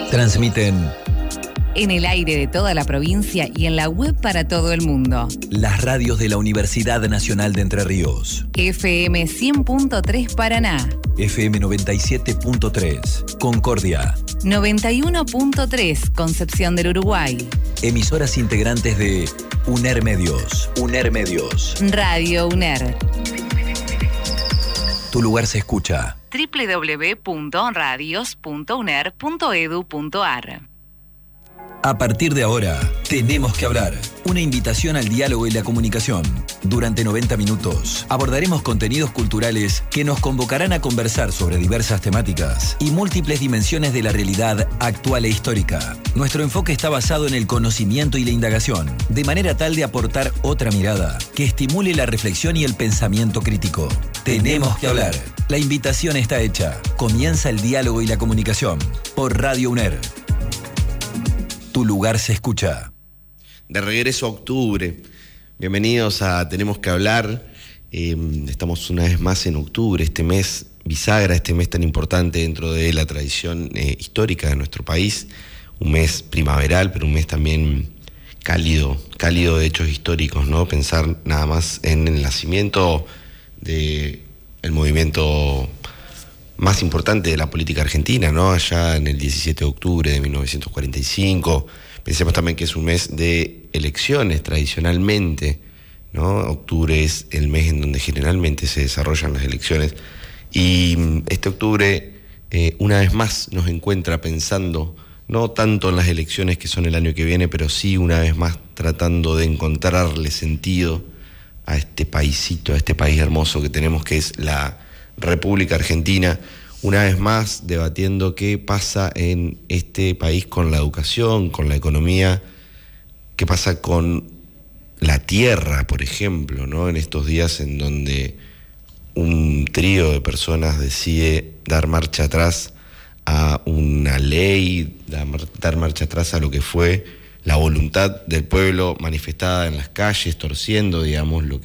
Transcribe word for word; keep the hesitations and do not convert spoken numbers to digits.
Transmiten en el aire de toda la provincia y en la web para todo el mundo. las radios de la Universidad Nacional de Entre Ríos. F M cien punto tres Paraná. F M noventa y siete punto tres Concordia. noventa y uno punto tres Concepción del Uruguay. Emisoras integrantes de UNER Medios. UNER Medios. Radio UNER. Tu lugar se escucha. doble u doble u doble u punto radios punto uner punto edu punto ar. A partir de ahora, tenemos que hablar. Una invitación al diálogo y la comunicación. Durante noventa minutos, abordaremos contenidos culturales que nos convocarán a conversar sobre diversas temáticas y múltiples dimensiones de la realidad actual e histórica. Nuestro enfoque está basado en el conocimiento y la indagación, de manera tal de aportar otra mirada que estimule la reflexión y el pensamiento crítico. Tenemos que hablar. La invitación está hecha. Comienza el diálogo y la comunicación por Radio UNER. Tu lugar se escucha. De regreso a octubre. Bienvenidos a Tenemos que hablar. Eh, estamos una vez más en octubre, este mes bisagra, este mes tan importante dentro de la tradición eh, histórica de nuestro país. Un mes primaveral, pero un mes también cálido, cálido de hechos históricos, ¿no? Pensar nada más en el nacimiento del movimiento más importante de la política argentina, ¿no? Allá en el diecisiete de octubre de mil novecientos cuarenta y cinco. Pensemos también que es un mes de elecciones tradicionalmente, ¿no? Octubre es el mes en donde generalmente se desarrollan las elecciones. Y este octubre, eh, una vez más, nos encuentra pensando, no tanto en las elecciones que son el año que viene, pero sí una vez más tratando de encontrarle sentido a este paisito, a este país hermoso que tenemos, que es la República Argentina, una vez más debatiendo qué pasa en este país con la educación, con la economía, qué pasa con la tierra, por ejemplo, ¿no? En estos días en donde un trío de personas decide dar marcha atrás a una ley, dar, dar marcha atrás a lo que fue la voluntad del pueblo manifestada en las calles, torciendo, digamos, lo